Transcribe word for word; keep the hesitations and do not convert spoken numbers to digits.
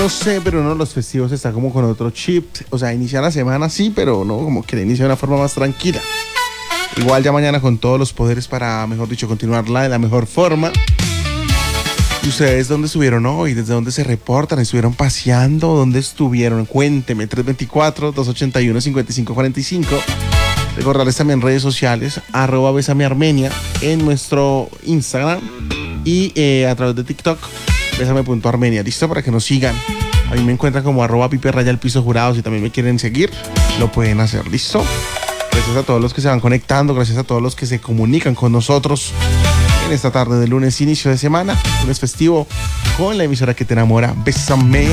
no sé, pero no, los festivos está como con otro chip. O sea, inicia la semana sí, pero no, como que inicia de una forma más tranquila. Igual ya mañana con todos los poderes para, mejor dicho, continuarla de la mejor forma. ¿Y ustedes dónde estuvieron hoy? ¿Desde dónde se reportan? ¿Estuvieron paseando? ¿Dónde estuvieron? Cuénteme, tres dos cuatro, dos ocho uno, cinco cinco cuatro cinco. Recordarles también redes sociales, arroba Bésame Armenia en nuestro Instagram y eh, a través de TikTok, bésame.armenia. ¿Listo? Para que nos sigan. A mí me encuentran como arroba pipe raya el piso jurado. Si también me quieren seguir, lo pueden hacer. ¿Listo? Gracias a todos los que se van conectando, gracias a todos los que se comunican con nosotros en esta tarde de lunes, inicio de semana, lunes festivo, con la emisora que te enamora, Bésame.